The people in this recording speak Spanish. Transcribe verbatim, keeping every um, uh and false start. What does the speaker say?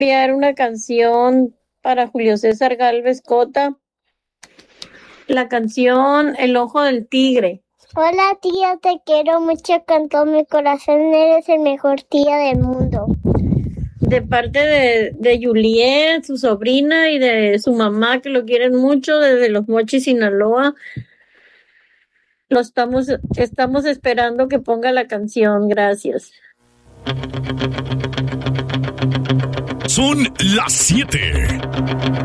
Enviar una canción para Julio César Gálvez Cota, la canción El Ojo del Tigre. Hola tía, te quiero mucho con todo mi corazón, eres el mejor tía del mundo. De parte de, de Juliet, su sobrina, y de su mamá, que lo quieren mucho, desde Los Mochis, Sinaloa. Lo estamos, estamos esperando que ponga la canción. Gracias. Son las siete